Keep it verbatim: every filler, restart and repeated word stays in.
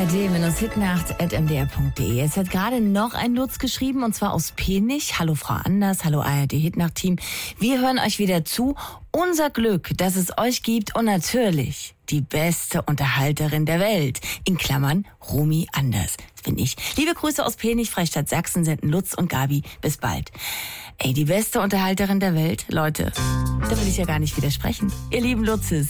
ard Hitnacht at m d r punkt d e. Es hat gerade noch ein Lutz geschrieben, und zwar aus Penich. Hallo Frau Anders, hallo A R D Hitnacht-Team. Wir hören euch wieder zu. Unser Glück, dass es euch gibt, und natürlich die beste Unterhalterin der Welt. In Klammern Romy Anders. Das bin ich. Liebe Grüße aus Penich, Freistadt Sachsen, senden Lutz und Gabi. Bis bald. Ey, die beste Unterhalterin der Welt? Leute, da will ich ja gar nicht widersprechen. Ihr lieben Lutzes.